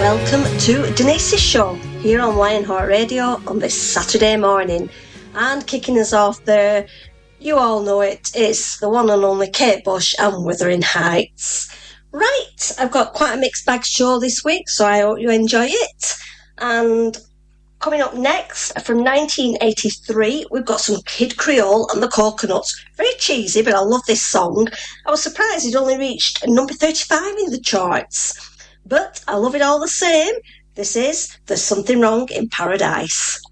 Welcome to Denise's show here on Lionheart Radio on this Saturday morning. And kicking us off there, you all know it, it's the one and only Kate Bush and Wuthering Heights. Right, I've got quite a mixed bag show this week, so I hope you enjoy it. And coming up next, from 1983, we've got some Kid Creole and the Coconuts. Very cheesy, but I love this song. I was surprised it only reached number 35 in the charts. But I love it all the same. This is There's Something Wrong in Paradise.